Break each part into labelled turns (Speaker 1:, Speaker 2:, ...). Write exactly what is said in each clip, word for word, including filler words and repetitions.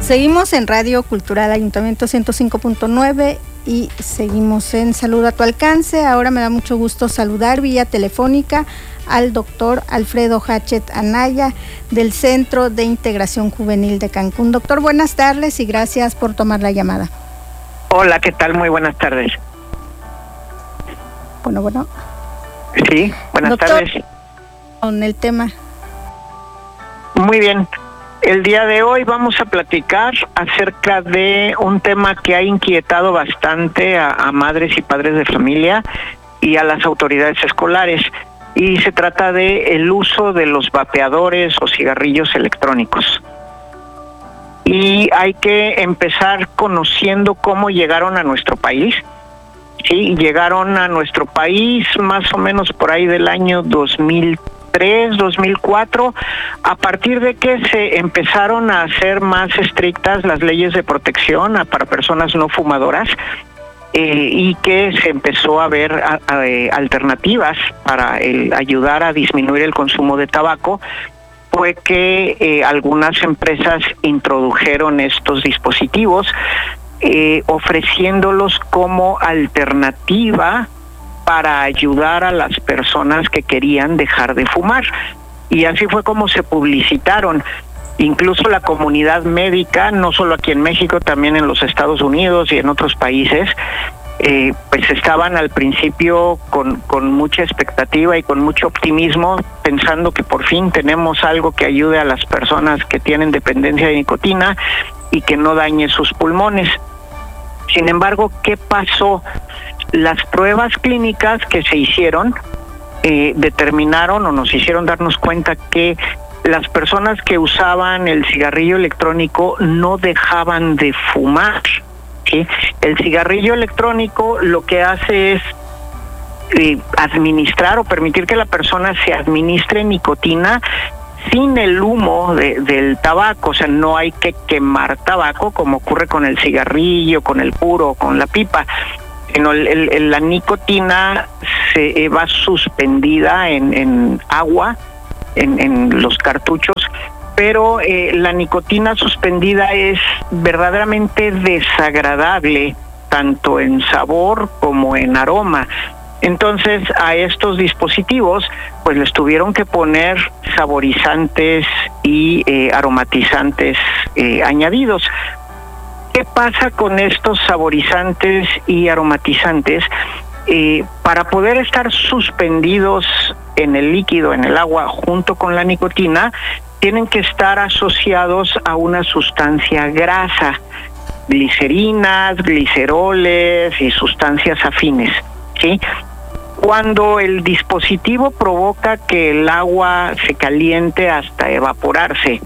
Speaker 1: Seguimos en Radio Cultural Ayuntamiento ciento cinco punto nueve y seguimos en Salud a tu alcance. Ahora me da mucho gusto saludar vía telefónica al doctor Alfredo Hachet Anaya del Centro de Integración Juvenil de Cancún. Doctor, buenas tardes y gracias por tomar la llamada.
Speaker 2: Hola, ¿qué tal? Muy buenas tardes.
Speaker 1: Bueno, bueno.
Speaker 2: Sí, buenas
Speaker 1: doctor,
Speaker 2: tardes.
Speaker 1: Con el tema.
Speaker 2: Muy bien. El día de hoy vamos a platicar acerca de un tema que ha inquietado bastante a, a madres y padres de familia y a las autoridades escolares. Y se trata de el uso de los vapeadores o cigarrillos electrónicos. Y hay que empezar conociendo cómo llegaron a nuestro país. Sí, llegaron a nuestro país más o menos por ahí del año dos mil tres, dos mil cuatro, a partir de que se empezaron a hacer más estrictas las leyes de protección a, para personas no fumadoras, eh, y que se empezó a ver a, a, alternativas para el ayudar a disminuir el consumo de tabaco, fue que eh, algunas empresas introdujeron estos dispositivos, eh, ofreciéndolos como alternativa para ayudar a las personas que querían dejar de fumar. Y así fue como se publicitaron. Incluso la comunidad médica, no solo aquí en México, también en los Estados Unidos y en otros países, eh, pues estaban al principio con, con mucha expectativa y con mucho optimismo, pensando que por fin tenemos algo que ayude a las personas que tienen dependencia de nicotina y que no dañe sus pulmones. Sin embargo, ¿qué pasó? Las pruebas clínicas que se hicieron eh, determinaron o nos hicieron darnos cuenta que las personas que usaban el cigarrillo electrónico no dejaban de fumar, ¿sí? El cigarrillo electrónico lo que hace es eh, administrar o permitir que la persona se administre nicotina sin el humo de, del tabaco. O sea, no hay que quemar tabaco como ocurre con el cigarrillo, con el puro, con la pipa. Sino el, el, la nicotina se va suspendida en, en agua, en, en los cartuchos, pero eh, la nicotina suspendida es verdaderamente desagradable, tanto en sabor como en aroma. Entonces, a estos dispositivos, pues les tuvieron que poner saborizantes y eh, aromatizantes eh, añadidos. ¿Qué pasa con estos saborizantes y aromatizantes? Eh, para poder estar suspendidos en el líquido, en el agua, junto con la nicotina, tienen que estar asociados a una sustancia grasa, glicerinas, gliceroles y sustancias afines, ¿sí? Cuando el dispositivo provoca que el agua se caliente hasta evaporarse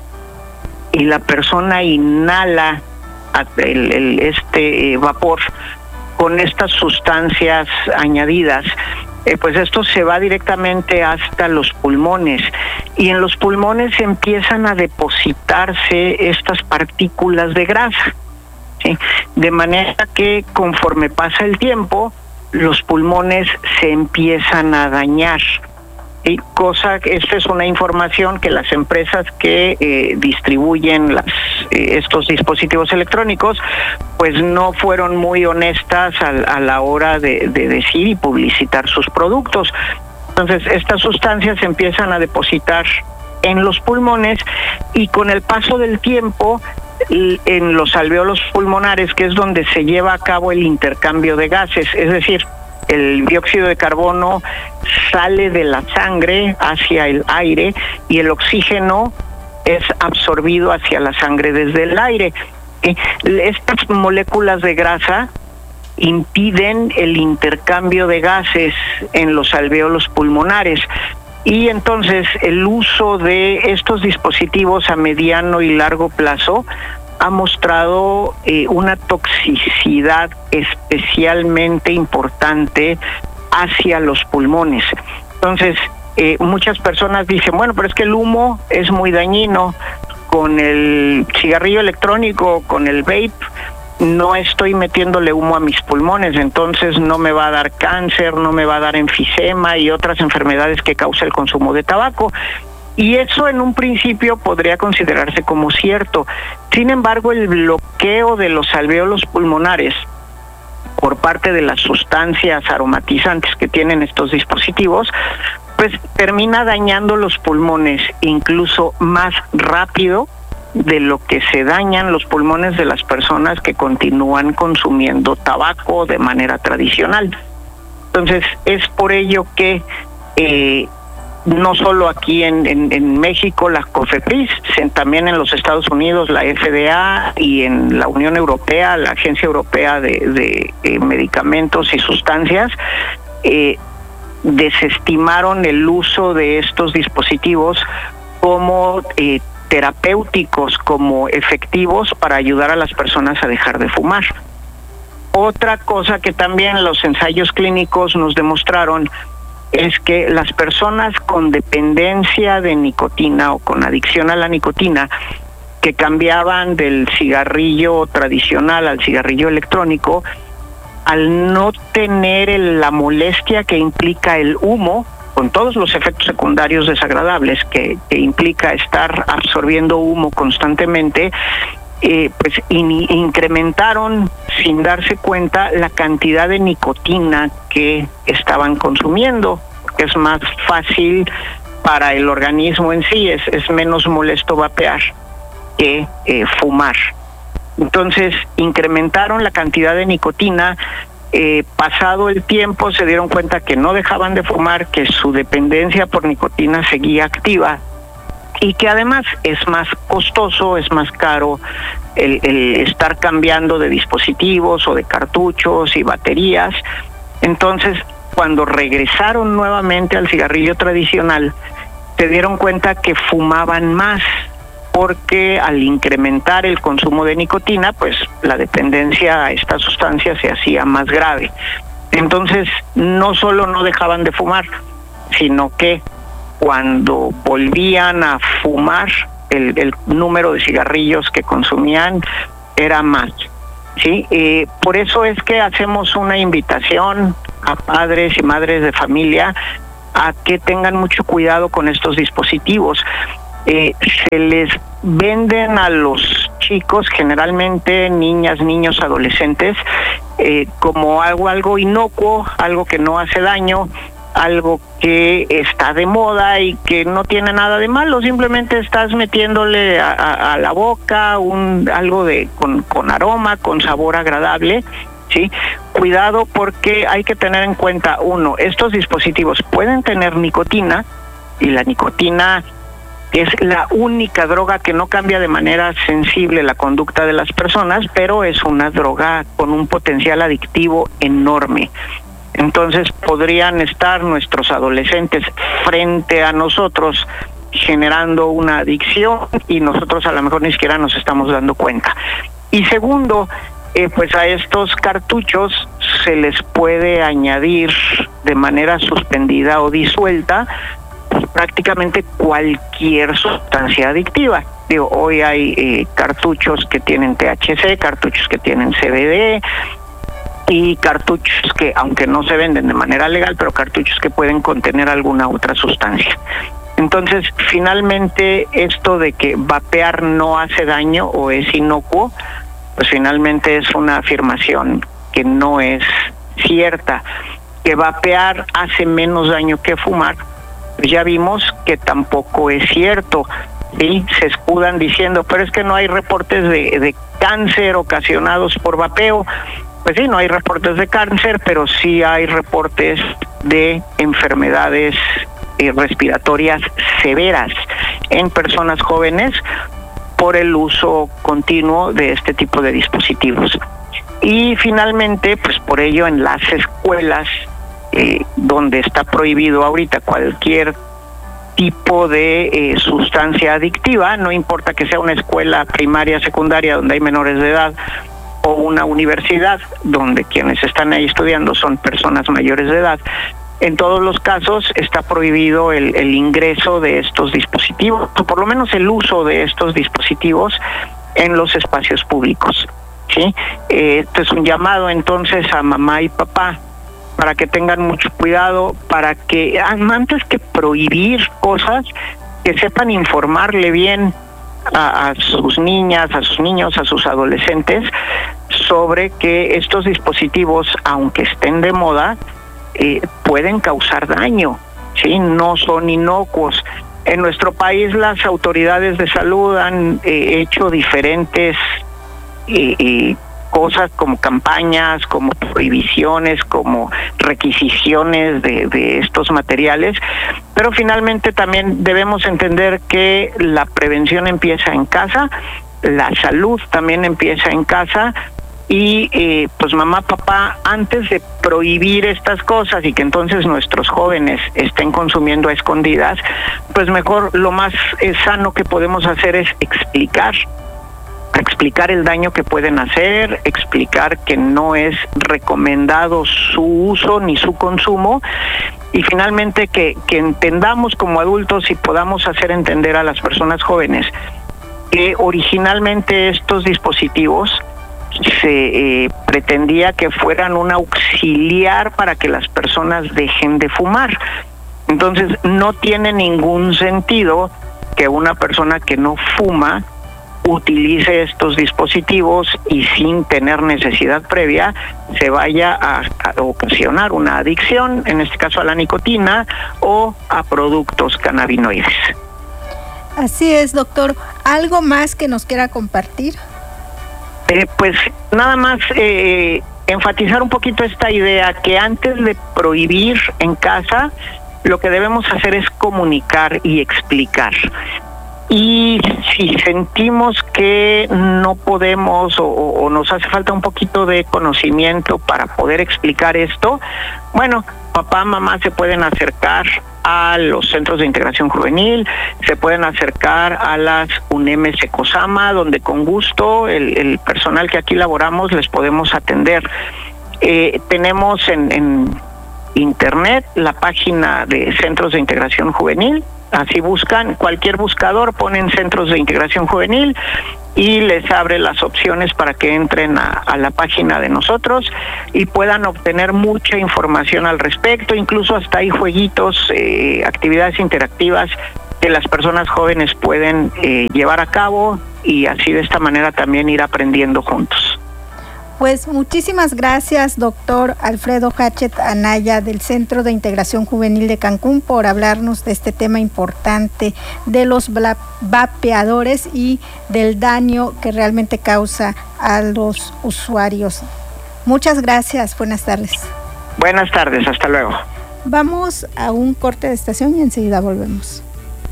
Speaker 2: y la persona inhala El, el, este eh, vapor con estas sustancias añadidas, eh, pues esto se va directamente hasta los pulmones y en los pulmones empiezan a depositarse estas partículas de grasa, ¿sí? De manera que conforme pasa el tiempo los pulmones se empiezan a dañar. Y cosa, esta es una información que las empresas que eh, distribuyen las, eh, estos dispositivos electrónicos, pues no fueron muy honestas a, a la hora de, de decir y publicitar sus productos. Entonces, estas sustancias se empiezan a depositar en los pulmones y con el paso del tiempo en los alvéolos pulmonares, que es donde se lleva a cabo el intercambio de gases, es decir, el dióxido de carbono sale de la sangre hacia el aire y el oxígeno es absorbido hacia la sangre desde el aire. Estas moléculas de grasa impiden el intercambio de gases en los alvéolos pulmonares y entonces el uso de estos dispositivos a mediano y largo plazo ha mostrado eh, una toxicidad especialmente importante hacia los pulmones. Entonces, eh, muchas personas dicen, bueno, pero es que el humo es muy dañino. Con el cigarrillo electrónico, con el vape, no estoy metiéndole humo a mis pulmones, entonces no me va a dar cáncer, no me va a dar enfisema y otras enfermedades que causa el consumo de tabaco. Y eso en un principio podría considerarse como cierto. Sin embargo, el bloqueo de los alvéolos pulmonares por parte de las sustancias aromatizantes que tienen estos dispositivos, pues termina dañando los pulmones incluso más rápido de lo que se dañan los pulmones de las personas que continúan consumiendo tabaco de manera tradicional. Entonces, es por ello que eh, no solo aquí en, en, en México la COFEPRIS, también en los Estados Unidos la F D A y en la Unión Europea, la Agencia Europea de, de eh, Medicamentos y Sustancias, eh, desestimaron el uso de estos dispositivos como eh, terapéuticos, como efectivos para ayudar a las personas a dejar de fumar. Otra cosa que también los ensayos clínicos nos demostraron es que las personas con dependencia de nicotina o con adicción a la nicotina, que cambiaban del cigarrillo tradicional al cigarrillo electrónico, al no tener el, la molestia que implica el humo, con todos los efectos secundarios desagradables que, que implica estar absorbiendo humo constantemente, eh, pues in, incrementaron sin darse cuenta la cantidad de nicotina que estaban consumiendo, que es más fácil para el organismo en sí, es, es menos molesto vapear que eh, fumar. Entonces incrementaron la cantidad de nicotina. Eh, pasado el tiempo se dieron cuenta que no dejaban de fumar, que su dependencia por nicotina seguía activa y que además es más costoso, es más caro el, el estar cambiando de dispositivos o de cartuchos y baterías. Entonces, cuando regresaron nuevamente al cigarrillo tradicional, se dieron cuenta que fumaban más, porque al incrementar el consumo de nicotina, pues la dependencia a esta sustancia se hacía más grave. Entonces, no solo no dejaban de fumar, sino que cuando volvían a fumar, el, el número de cigarrillos que consumían era más. ¿Sí? Eh, por eso es que hacemos una invitación a padres y madres de familia a que tengan mucho cuidado con estos dispositivos. Eh, se les venden a los chicos, generalmente niñas, niños, adolescentes, eh, como algo, algo inocuo, algo que no hace daño, algo que está de moda y que no tiene nada de malo, simplemente estás metiéndole a, a, a la boca un algo de con, con aroma, con sabor agradable, ¿sí? Cuidado, porque hay que tener en cuenta, uno, estos dispositivos pueden tener nicotina, y la nicotina es la única droga que no cambia de manera sensible la conducta de las personas, pero es una droga con un potencial adictivo enorme. Entonces podrían estar nuestros adolescentes frente a nosotros generando una adicción y nosotros a lo mejor ni siquiera nos estamos dando cuenta. Y segundo, eh, pues a estos cartuchos se les puede añadir de manera suspendida o disuelta prácticamente cualquier sustancia adictiva. Digo, hoy hay eh, cartuchos que tienen T H C, cartuchos que tienen C B D, y cartuchos que, aunque no se venden de manera legal, pero cartuchos que pueden contener alguna otra sustancia. Entonces, finalmente, esto de que vapear no hace daño o es inocuo, pues finalmente es una afirmación que no es cierta. Que vapear hace menos daño que fumar, pues ya vimos que tampoco es cierto. Sí, se escudan diciendo, pero es que no hay reportes de, de cáncer ocasionados por vapeo. Pues sí, no hay reportes de cáncer, pero sí hay reportes de enfermedades eh, respiratorias severas en personas jóvenes por el uso continuo de este tipo de dispositivos. Y finalmente, pues por ello en las escuelas, eh, donde está prohibido ahorita cualquier tipo de eh, sustancia adictiva, no importa que sea una escuela primaria, secundaria, donde hay menores de edad, o una universidad donde quienes están ahí estudiando son personas mayores de edad, en todos los casos está prohibido el, el ingreso de estos dispositivos, o por lo menos el uso de estos dispositivos en los espacios públicos. ¿Sí? Eh, esto es un llamado entonces a mamá y papá para que tengan mucho cuidado, para que antes que prohibir cosas, que sepan informarle bien a, a sus niñas, a sus niños, a sus adolescentes sobre que estos dispositivos, aunque estén de moda, eh, pueden causar daño, ¿sí? No son inocuos. En nuestro país las autoridades de salud han eh, hecho diferentes eh, eh, cosas como campañas, como prohibiciones, como requisiciones de, de estos materiales, pero finalmente también debemos entender que la prevención empieza en casa, la salud también empieza en casa, y eh, pues mamá, papá, antes de prohibir estas cosas y que entonces nuestros jóvenes estén consumiendo a escondidas, pues mejor lo más eh, sano que podemos hacer es explicar explicar el daño que pueden hacer, explicar que no es recomendado su uso ni su consumo, y finalmente que, que entendamos como adultos y podamos hacer entender a las personas jóvenes que originalmente estos dispositivos se eh, pretendía que fueran un auxiliar para que las personas dejen de fumar. Entonces no tiene ningún sentido que una persona que no fuma utilice estos dispositivos y sin tener necesidad previa se vaya a, a ocasionar una adicción, en este caso a la nicotina o a productos cannabinoides.
Speaker 1: Así es, doctor. ¿Algo más que nos quiera compartir?
Speaker 2: Eh, pues nada más eh, enfatizar un poquito esta idea que antes de prohibir en casa, lo que debemos hacer es comunicar y explicar. Y si sentimos que no podemos o, o nos hace falta un poquito de conocimiento para poder explicar esto, bueno, papá, mamá se pueden acercar a los centros de integración juvenil, se pueden acercar a las UNEM Secosama, donde con gusto el, el personal que aquí laboramos les podemos atender. Eh, tenemos en, en internet la página de Centros de Integración Juvenil. Así buscan, cualquier buscador ponen Centros de Integración Juvenil y les abre las opciones para que entren a, a la página de nosotros y puedan obtener mucha información al respecto. Incluso hasta hay jueguitos, eh, actividades interactivas que las personas jóvenes pueden eh, llevar a cabo, y así de esta manera también ir aprendiendo juntos.
Speaker 1: Pues muchísimas gracias, doctor Alfredo Hachet Anaya, del Centro de Integración Juvenil de Cancún, por hablarnos de este tema importante de los vapeadores y del daño que realmente causa a los usuarios. Muchas gracias, buenas tardes.
Speaker 2: Buenas tardes, hasta luego.
Speaker 1: Vamos a un corte de estación y enseguida volvemos.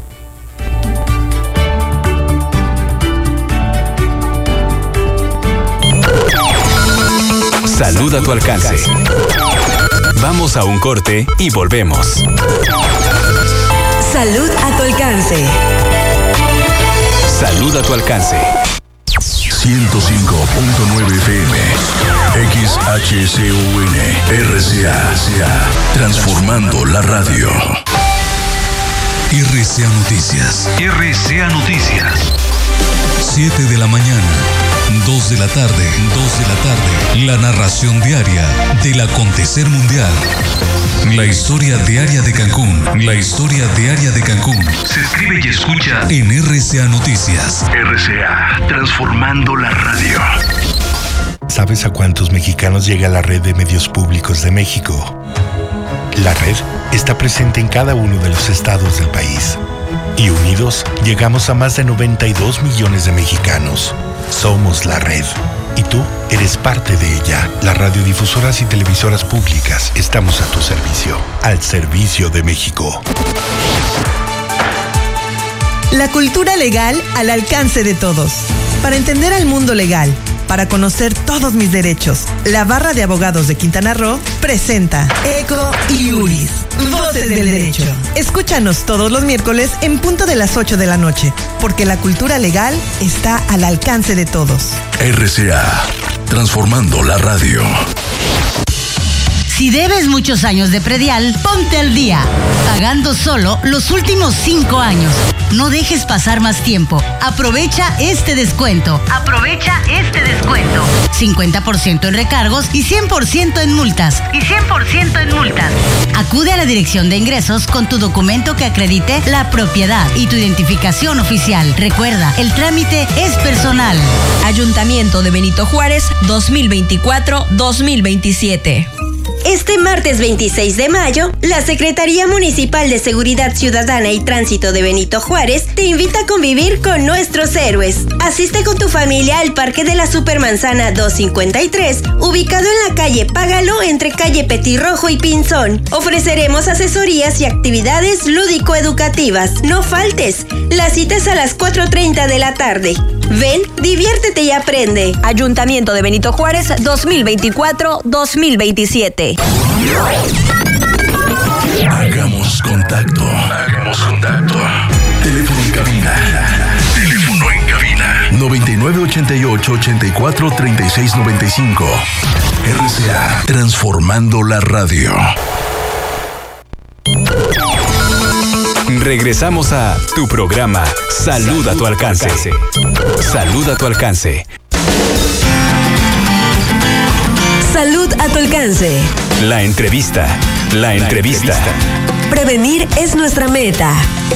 Speaker 3: Salud a tu alcance. Vamos a un corte y volvemos.
Speaker 4: Salud a tu alcance.
Speaker 3: Salud a tu alcance.
Speaker 5: ciento cinco punto nueve F M, X H C U N, R C A, transformando la radio. R C A Noticias. R C A Noticias. siete de la mañana, dos de la tarde, dos de la tarde. La narración diaria del acontecer mundial. La historia diaria de Cancún. La historia diaria de Cancún. Se escribe y escucha en R C A Noticias. R C A, transformando la radio.
Speaker 6: ¿Sabes a cuántos mexicanos llega la red de medios públicos de México? La red está presente en cada uno de los estados del país. Y unidos, llegamos a más de noventa y dos millones de mexicanos. Somos la red. Y tú eres parte de ella. Las radiodifusoras y televisoras públicas estamos a tu servicio. Al servicio de México.
Speaker 4: La cultura legal al alcance de todos. Para entender al mundo legal, para conocer todos mis derechos, la Barra de Abogados de Quintana Roo presenta Eco Iuris, Voces del Derecho. Escúchanos todos los miércoles en punto de las ocho de la noche, porque la cultura legal está al alcance de todos.
Speaker 5: R C A, transformando la radio.
Speaker 7: Si debes muchos años de predial, ponte al día, pagando solo los últimos cinco años. No dejes pasar más tiempo. Aprovecha este descuento. Aprovecha este descuento. cincuenta por ciento en recargos y cien por ciento en multas. Y cien por ciento en multas. Acude a la Dirección de Ingresos con tu documento que acredite la propiedad y tu identificación oficial. Recuerda, el trámite es personal.
Speaker 8: Ayuntamiento de Benito Juárez, dos mil veinticuatro a dos mil veintisiete.
Speaker 9: Este martes veintiséis de mayo, la Secretaría Municipal de Seguridad Ciudadana y Tránsito de Benito Juárez te invita a convivir con nuestros héroes. Asiste con tu familia al Parque de la Supermanzana doscientos cincuenta y tres, ubicado en la calle Págalo entre calle Petirrojo y Pinzón. Ofreceremos asesorías y actividades lúdico-educativas. No faltes. La cita es a las cuatro treinta de la tarde. Ven, diviértete y aprende.
Speaker 8: Ayuntamiento de Benito Juárez, dos mil veinticuatro a dos mil veintisiete.
Speaker 5: Hagamos contacto. Hagamos contacto. Teléfono en cabina. Teléfono en cabina. noventa y nueve ochenta y ocho ochenta y cuatro treinta y seis noventa y cinco. R C A. Transformando la radio.
Speaker 3: Regresamos a tu programa Salud a tu alcance. Salud a tu alcance.
Speaker 8: Salud a tu alcance.
Speaker 3: La entrevista. La entrevista.
Speaker 8: Prevenir es nuestra meta.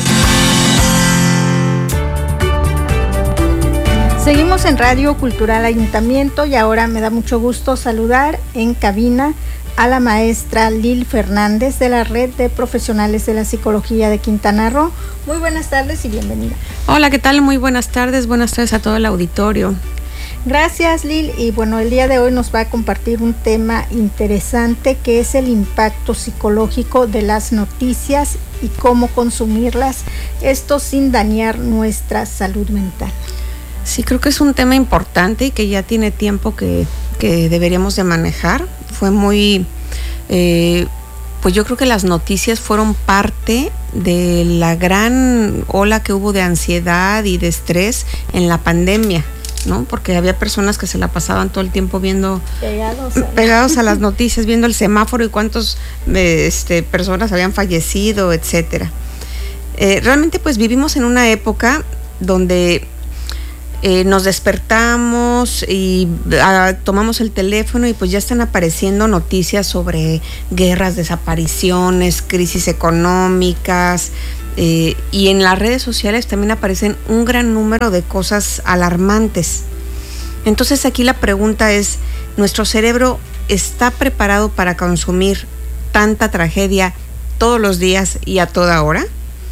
Speaker 1: Seguimos en Radio Cultural Ayuntamiento y ahora me da mucho gusto saludar en cabina a la maestra Lil Fernández de la Red de Profesionales de la Psicología de Quintana Roo. Muy buenas tardes y bienvenida.
Speaker 10: Hola, ¿qué tal? Muy buenas tardes. Buenas tardes a todo el auditorio.
Speaker 1: Gracias, Lil. Y bueno, el día de hoy nos va a compartir un tema interesante que es el impacto psicológico de las noticias y cómo consumirlas, esto sin dañar nuestra salud mental.
Speaker 10: Sí, creo que es un tema importante y que ya tiene tiempo que, que deberíamos de manejar. Fue muy, eh, pues yo creo que las noticias fueron parte de la gran ola que hubo de ansiedad y de estrés en la pandemia, ¿no? Porque había personas que se la pasaban todo el tiempo viendo,
Speaker 1: pegados a,
Speaker 10: pegados a las noticias, viendo el semáforo y cuántas este, personas habían fallecido, etcétera. Eh, realmente pues vivimos en una época donde Eh, nos despertamos y ah, tomamos el teléfono y pues ya están apareciendo noticias sobre guerras, desapariciones, crisis económicas, eh, y en las redes sociales también aparecen un gran número de cosas alarmantes. Entonces aquí la pregunta es, ¿nuestro cerebro está preparado para consumir tanta tragedia todos los días y a toda hora?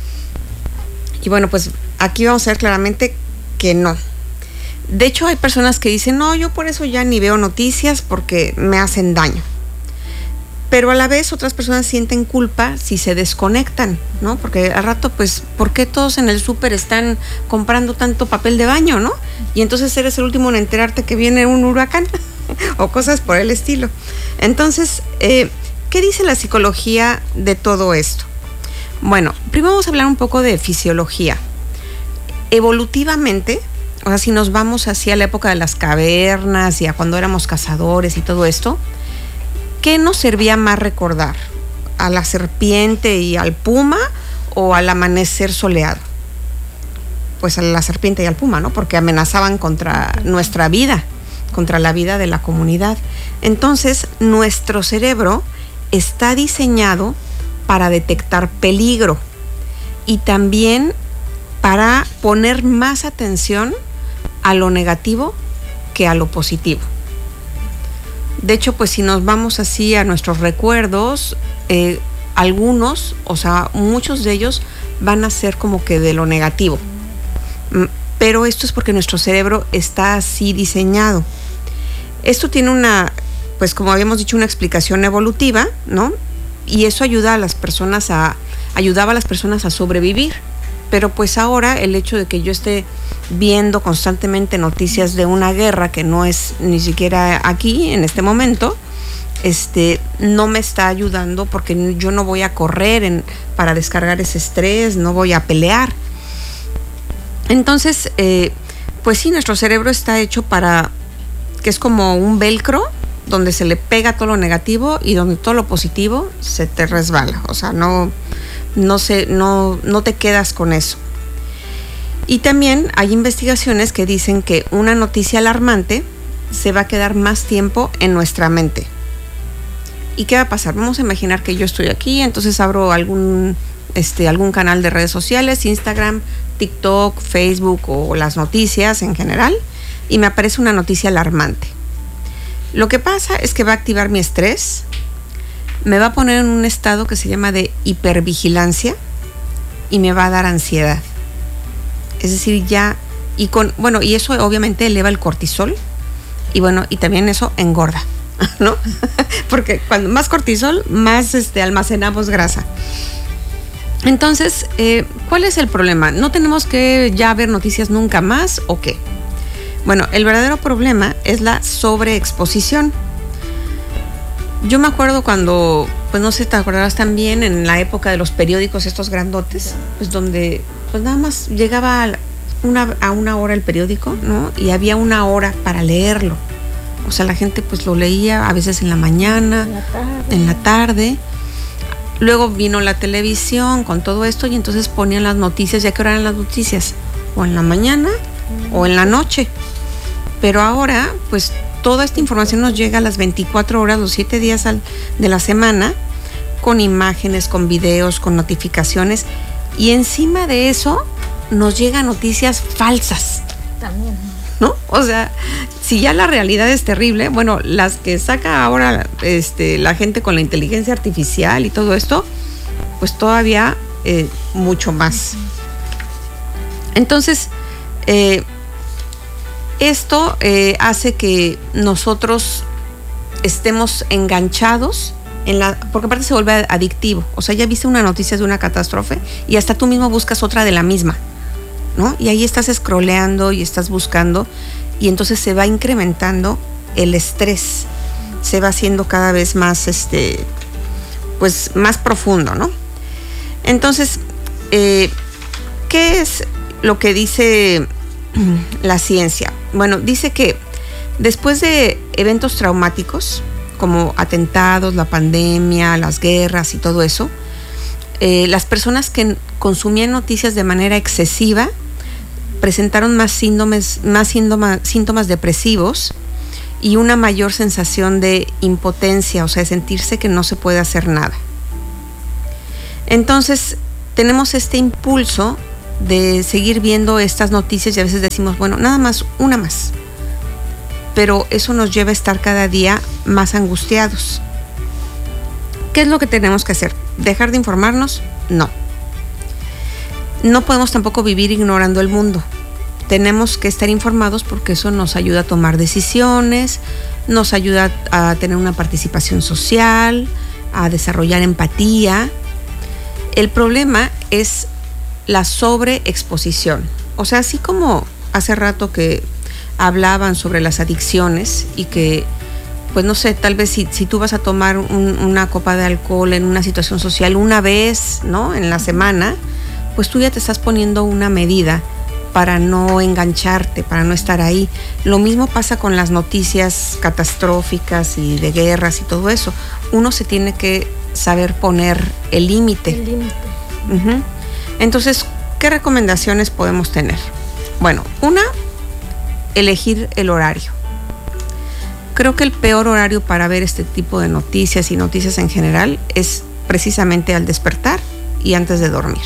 Speaker 10: Y bueno, pues aquí vamos a ver claramente que no. De hecho, hay personas que dicen, no, yo por eso ya ni veo noticias porque me hacen daño. Pero a la vez otras personas sienten culpa si se desconectan, ¿no? Porque al rato, pues, ¿por qué todos en el súper están comprando tanto papel de baño, no? Y entonces eres el último en enterarte que viene un huracán o cosas por el estilo. Entonces, eh, ¿qué dice la psicología de todo esto? Bueno, primero vamos a hablar un poco de fisiología. Evolutivamente, o sea, si nos vamos hacia la época de las cavernas y a cuando éramos cazadores y todo esto, ¿qué nos servía más recordar? ¿A la serpiente y al puma o al amanecer soleado? Pues a la serpiente y al puma, ¿no? Porque amenazaban contra nuestra vida, contra la vida de la comunidad. Entonces, nuestro cerebro está diseñado para detectar peligro y también para poner más atención a lo negativo que a lo positivo. De hecho, pues si nos vamos así a nuestros recuerdos, eh, algunos, o sea, muchos de ellos van a ser como que de lo negativo. Pero esto es porque nuestro cerebro está así diseñado. Esto tiene una, pues como habíamos dicho, una explicación evolutiva, ¿no? Y eso ayuda a las personas a, ayudaba a las personas a sobrevivir. Pero pues ahora el hecho de que yo esté viendo constantemente noticias de una guerra que no es ni siquiera aquí en este momento, este, no me está ayudando porque yo no voy a correr en, para descargar ese estrés, no voy a pelear. Entonces, eh, pues sí, nuestro cerebro está hecho para, que es como un velcro donde se le pega todo lo negativo y donde todo lo positivo se te resbala. O sea, no, no, se, no, no te quedas con eso. Y también hay investigaciones que dicen que una noticia alarmante se va a quedar más tiempo en nuestra mente. ¿Y qué va a pasar? Vamos a imaginar que yo estoy aquí, entonces abro algún, este, algún canal de redes sociales, Instagram, TikTok, Facebook o las noticias en general, y me aparece una noticia alarmante. Lo que pasa es que va a activar mi estrés, me va a poner en un estado que se llama de hipervigilancia y me va a dar ansiedad. Es decir, ya, y con, bueno, y eso obviamente eleva el cortisol, y bueno, y también eso engorda, ¿no? Porque cuando más cortisol, más este, almacenamos grasa. Entonces, eh, ¿cuál es el problema? ¿No tenemos que ya ver noticias nunca más o qué? Bueno, el verdadero problema es la sobreexposición. Yo me acuerdo cuando, pues no sé, te acordarás también en la época de los periódicos estos grandotes, pues donde pues nada más llegaba a una, a una hora el periódico, ¿no? Y había una hora para leerlo. O sea, la gente pues lo leía a veces en la mañana, en la tarde. En la tarde. Luego vino la televisión con todo esto y entonces ponían las noticias. ¿Ya qué hora eran las noticias? O en la mañana mm. o en la noche. Pero ahora, pues toda esta información nos llega a las veinticuatro horas, los siete días al, de la semana, con imágenes, con videos, con notificaciones. Y encima de eso nos llegan noticias falsas. También. ¿No? O sea, si ya la realidad es terrible, bueno, las que saca ahora este, la gente con la inteligencia artificial y todo esto, pues todavía eh, mucho más. Entonces, eh, esto eh, hace que nosotros estemos enganchados en la, porque aparte se vuelve adictivo. O sea, ya viste una noticia de una catástrofe y hasta tú mismo buscas otra de la misma, ¿no? Y ahí estás scrolleando y estás buscando y entonces se va incrementando el estrés, se va haciendo cada vez más, este, pues más profundo, ¿no? Entonces, eh, ¿qué es lo que dice la ciencia? Bueno, dice que después de eventos traumáticos como atentados, la pandemia, las guerras y todo eso, eh, las personas que consumían noticias de manera excesiva presentaron más síntomas, más síntoma, síntomas depresivos y una mayor sensación de impotencia, o sea, de sentirse que no se puede hacer nada. Entonces, tenemos este impulso de seguir viendo estas noticias y a veces decimos, bueno, nada más, una más. Pero eso nos lleva a estar cada día más angustiados. ¿Qué es lo que tenemos que hacer? ¿Dejar de informarnos? No. No podemos tampoco vivir ignorando el mundo. Tenemos que estar informados porque eso nos ayuda a tomar decisiones, nos ayuda a tener una participación social, a desarrollar empatía. El problema es la sobreexposición. O sea, así como hace rato que hablaban sobre las adicciones y que, pues no sé, tal vez si, si tú vas a tomar un, una copa de alcohol en una situación social una vez, ¿no?, en la semana, pues tú ya te estás poniendo una medida para no engancharte, para no estar ahí. Lo mismo pasa con las noticias catastróficas y de guerras y todo eso. Uno se tiene que saber poner el límite. El límite. Uh-huh. Entonces, ¿qué recomendaciones podemos tener? Bueno, una, elegir el horario. Creo que el peor horario para ver este tipo de noticias y noticias en general es precisamente al despertar y antes de dormir.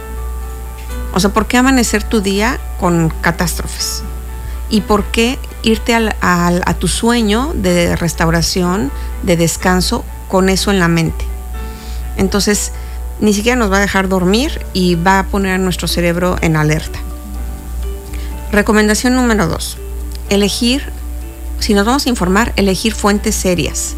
Speaker 10: O sea, ¿por qué amanecer tu día con catástrofes? ¿Y por qué irte al, al, a tu sueño de restauración, de descanso, con eso en la mente? Entonces, ni siquiera nos va a dejar dormir y va a poner a nuestro cerebro en alerta. Recomendación número dos. Elegir, si nos vamos a informar, elegir fuentes serias.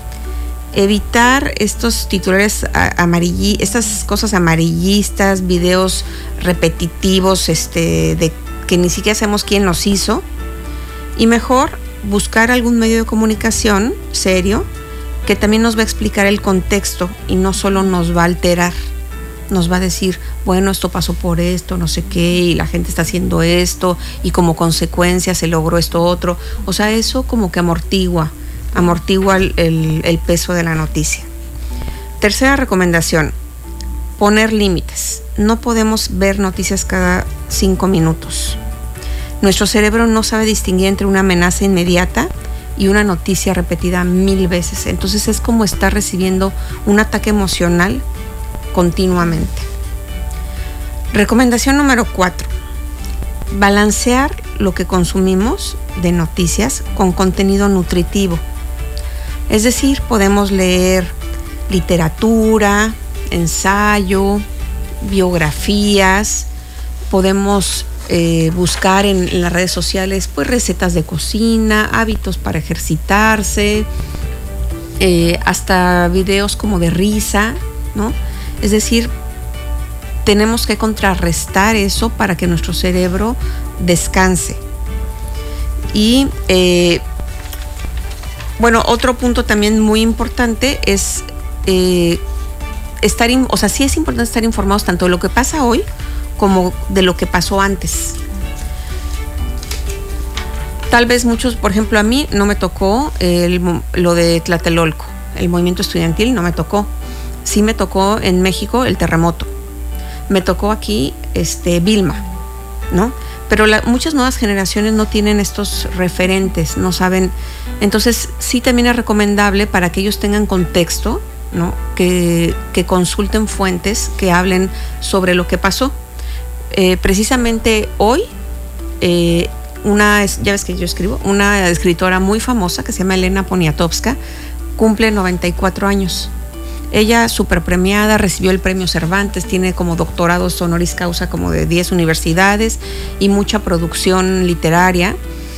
Speaker 10: Evitar estos titulares amarillistas, estas cosas amarillistas, videos repetitivos, este, de que ni siquiera sabemos quién los hizo. Y mejor buscar algún medio de comunicación serio que también nos va a explicar el contexto y no solo nos va a alterar. Nos va a decir, bueno, esto pasó por esto, no sé qué, y la gente está haciendo esto, y como consecuencia se logró esto otro. O sea, eso como que amortigua amortigua el, el, el peso de la noticia. Tercera recomendación, poner límites. No podemos ver noticias cada cinco minutos. Nuestro cerebro no sabe distinguir entre una amenaza inmediata y una noticia repetida mil veces. Entonces es como estar recibiendo un ataque emocional continuamente. Recomendación número cuatro. Balancear lo que consumimos de noticias con contenido nutritivo. Es decir, podemos leer literatura, ensayo, biografías, podemos eh, buscar en, en las redes sociales pues recetas de cocina, hábitos para ejercitarse, eh, hasta videos como de risa, ¿no? Es decir, tenemos que contrarrestar eso para que nuestro cerebro descanse. Y eh, bueno, otro punto también muy importante es eh, estar, in, o sea, sí es importante estar informados tanto de lo que pasa hoy como de lo que pasó antes. Tal vez muchos, por ejemplo, a mí no me tocó el, lo de Tlatelolco, el movimiento estudiantil no me tocó. Sí me tocó en México el terremoto. Me tocó aquí este, Vilma, ¿no? Pero la, muchas nuevas generaciones no tienen estos referentes, no saben. Entonces, sí también es recomendable para que ellos tengan contexto, ¿no? Que, que consulten fuentes que hablen sobre lo que pasó. Eh, precisamente hoy, eh, una, ya ves que yo escribo, una escritora muy famosa que se llama Elena Poniatowska, cumple noventa y cuatro años. Ella, súper premiada, recibió el premio Cervantes, tiene como doctorados honoris causa como de diez universidades y mucha producción literaria,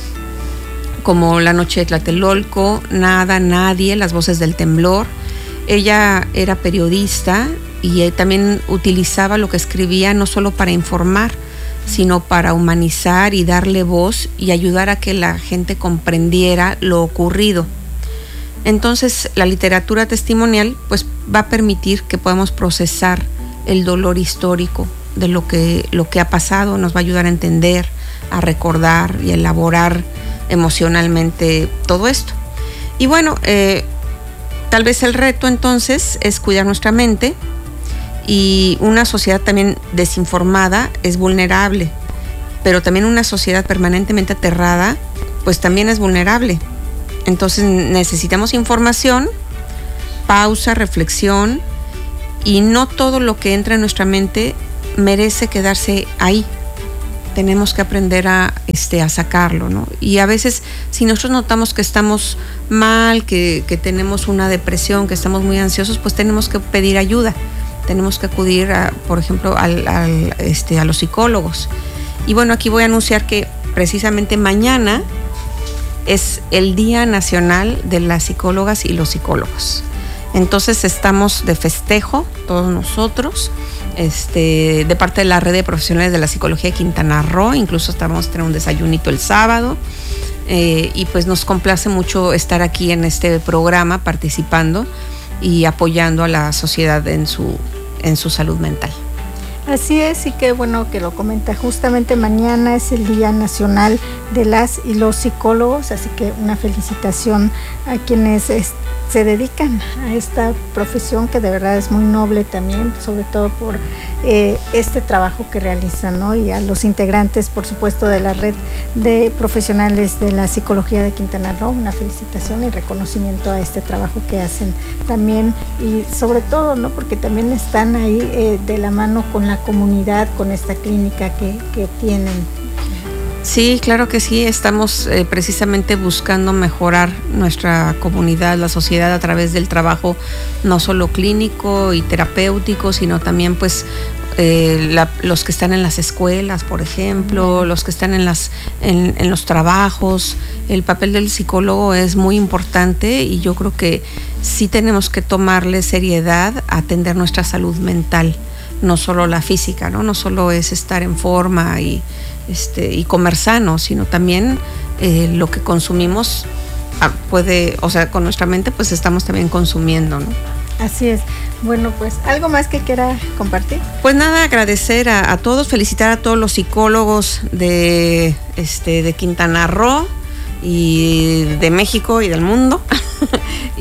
Speaker 10: como La noche de Tlatelolco, Nada, Nadie, Las voces del temblor. Ella era periodista y también utilizaba lo que escribía no solo para informar, sino para humanizar y darle voz y ayudar a que la gente comprendiera lo ocurrido. Entonces, la literatura testimonial pues va a permitir que podamos procesar el dolor histórico de lo que, lo que ha pasado, nos va a ayudar a entender, a recordar y a elaborar emocionalmente todo esto. Y bueno, eh, tal vez el reto entonces es cuidar nuestra mente, y una sociedad también desinformada es vulnerable, pero también una sociedad permanentemente aterrada pues también es vulnerable. Entonces necesitamos información, pausa, reflexión, y no todo lo que entra en nuestra mente merece quedarse ahí. Tenemos que aprender a, este, a sacarlo, ¿no? Y a veces, si nosotros notamos que estamos mal, que, que tenemos una depresión, que estamos muy ansiosos, pues tenemos que pedir ayuda. Tenemos que acudir, a, por ejemplo, al, al, este, a los psicólogos. Y bueno, aquí voy a anunciar que precisamente mañana es el Día Nacional de las Psicólogas y los Psicólogos. Entonces estamos de festejo, todos nosotros, este, de parte de la Red de Profesionales de la Psicología de Quintana Roo. Incluso estamos teniendo un desayunito el sábado. Eh, y pues nos complace mucho estar aquí en este programa participando y apoyando a la sociedad en su, en su salud mental.
Speaker 1: Así es, y qué bueno que lo comenta. Justamente mañana es el Día Nacional de las y los Psicólogos, así que una felicitación a quienes es, se dedican a esta profesión, que de verdad es muy noble también, sobre todo por eh, este trabajo que realizan, ¿no? Y a los integrantes, por supuesto, de la Red de Profesionales de la Psicología de Quintana Roo, una felicitación y reconocimiento a este trabajo que hacen también, y sobre todo, ¿no? Porque también están ahí eh, de la mano con la comunidad, con esta clínica que, que tienen.
Speaker 10: Sí, claro que sí, estamos eh, precisamente buscando mejorar nuestra comunidad, la sociedad, a través del trabajo no solo clínico y terapéutico, sino también pues eh, la, los que están en las escuelas, por ejemplo, los que están en, las, en, en los trabajos. El papel del psicólogo es muy importante, y yo creo que sí tenemos que tomarle seriedad a atender nuestra salud mental, no solo la física, ¿no? No solo es estar en forma y Este, y comer sano, sino también eh, lo que consumimos puede, o sea, con nuestra mente pues estamos también consumiendo, ¿no?
Speaker 1: Así es. Bueno, pues, ¿algo más que quiera compartir?
Speaker 10: Pues nada, agradecer a, a todos, felicitar a todos los psicólogos de, este, de Quintana Roo y de México y del mundo.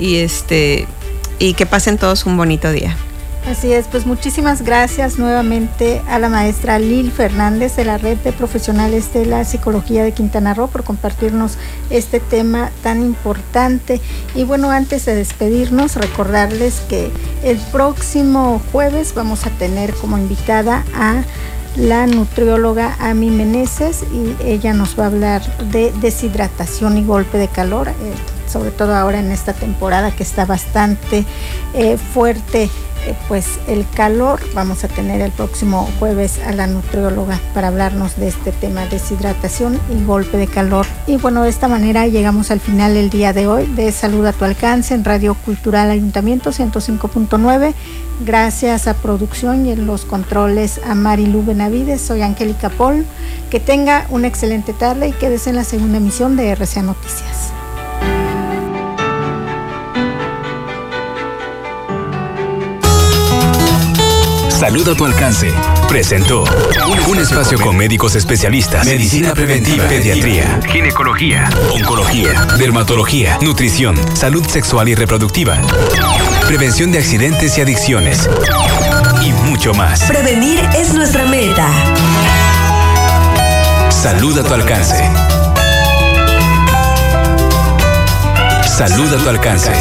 Speaker 10: y este y que pasen todos un bonito día.
Speaker 1: Así es, pues muchísimas gracias nuevamente a la maestra Lil Fernández de la Red de Profesionales de la Psicología de Quintana Roo por compartirnos este tema tan importante. Y bueno, antes de despedirnos, recordarles que el próximo jueves vamos a tener como invitada a la nutrióloga Ami Meneses y ella nos va a hablar de deshidratación y golpe de calor, eh, sobre todo ahora en esta temporada que está bastante eh, fuerte. Eh, pues el calor. Vamos a tener el próximo jueves a la nutrióloga para hablarnos de este tema, deshidratación y golpe de calor. Y bueno, de esta manera llegamos al final del día de hoy de Salud a tu alcance en Radio Cultural Ayuntamiento ciento cinco punto nueve. Gracias a producción y en los controles a Marilu Benavides. Soy Angélica Paul. Que tenga una excelente tarde y quédese en la segunda emisión de R C A Noticias.
Speaker 3: Salud a tu alcance. Presentó un espacio con médicos especialistas, medicina preventiva, pediatría, ginecología, oncología, dermatología, nutrición, salud sexual y reproductiva, prevención de accidentes y adicciones y mucho más.
Speaker 9: Prevenir es nuestra meta.
Speaker 3: Salud a tu alcance. Salud a tu alcance.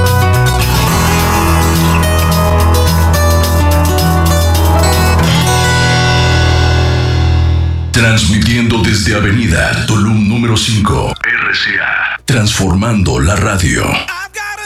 Speaker 5: Transmitiendo desde Avenida Tulum número cinco. R C A. Transformando la radio.